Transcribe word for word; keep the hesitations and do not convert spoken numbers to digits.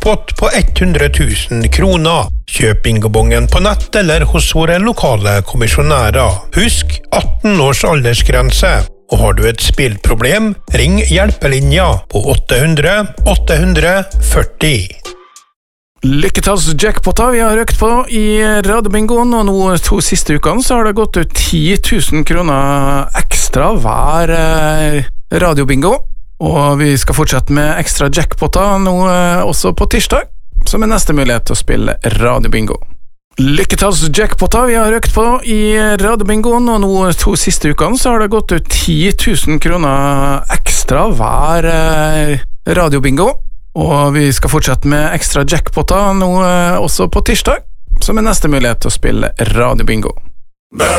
jackpot på hundre tusen kroner. Kjøp bingobongen på nett eller hos våre lokale kommisjonærer. Husk atten års aldersgrense. Og har du et spillproblem, ring hjelpelinja på åtte hundre åtte hundre førti. Lykketals-jackpotter vi har røkt på i radiobingoen, og nå to siste ukene så har det gått ut ti tusen kroner ekstra hver eh, radiobingo. Og vi skal fortsette med ekstra jackpotter nå eh, også på tirsdag, som er neste mulighet til å spille radiobingo. Lykketals-jackpotter vi har røkt på i radiobingoen, og nå to siste ukene så har det gått ut ti tusen kroner ekstra hver eh, radiobingo. Og vi skal fortsette med ekstra jackpotter nå eh, også på tirsdag, som er neste mulighet til å spille radiobingo.